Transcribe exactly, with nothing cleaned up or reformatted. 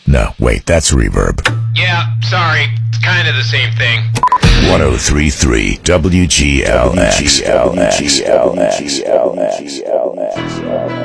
No, wait, that's reverb. Yeah, sorry. It's kind of the same thing. ten thirty-three W G L X. W G L X.